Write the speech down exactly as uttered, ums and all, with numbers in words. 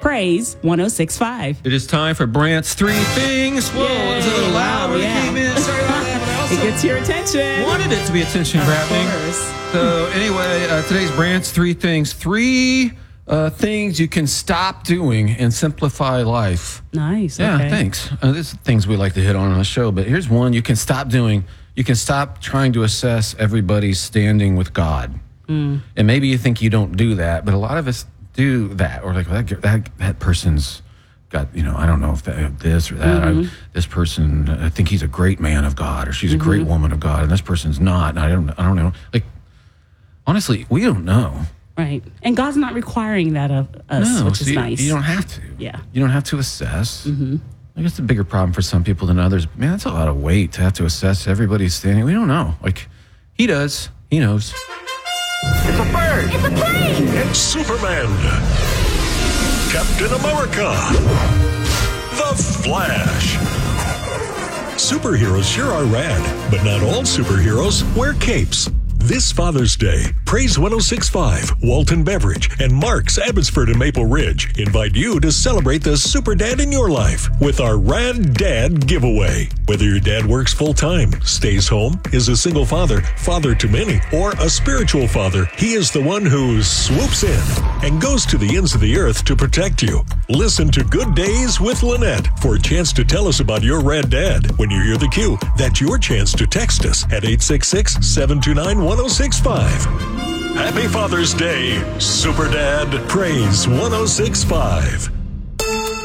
Praise one oh six point five. It is time for Brant's Three Things. Whoa, Yay. it was a little loud when Yeah. it came in. Sorry about that, but I also It gets your attention. wanted it to be attention Of grabbing. course. So anyway, uh, today's Brant's Three Things. Three uh, things you can stop doing and simplify life. Nice. Yeah, okay. thanks. Uh, this is things we like to hit on on the show, but here's one you can stop doing. You can stop trying to assess everybody's standing with God. Mm. And maybe you think you don't do that, but a lot of us do that. Or like that that, that person's got, you know, I don't know if that, this or that. Mm-hmm. I, this person, I think he's a great man of God, or she's a great woman of God, and this person's not. And I don't, I don't know. Like, honestly, we don't know. Right. And God's not requiring that of us, No, which so is you, nice. you don't have to. Yeah. You don't have to assess. Mm-hmm. I guess it's a bigger problem for some people than others. Man, that's a lot of weight to have to assess everybody's standing. We don't know. Like, he does. He knows. It's a bird. It's a plane. It's Superman. Captain America. The Flash. Superheroes sure are rad, but not all superheroes wear capes. This Father's Day, Praise one oh six point five, Walton Beverage, and Mark's Abbotsford and Maple Ridge invite you to celebrate the super dad in your life with our Rad Dad giveaway. Whether your dad works full-time, stays home, is a single father, father to many, or a spiritual father, he is the one who swoops in and goes to the ends of the earth to protect you. Listen to Good Days with Lynette for a chance to tell us about your Rad Dad. When you hear the cue, that's your chance to text us at eight six six, seven two nine, one oh six five. Happy Father's Day, Super Dad. Praise one oh six point five.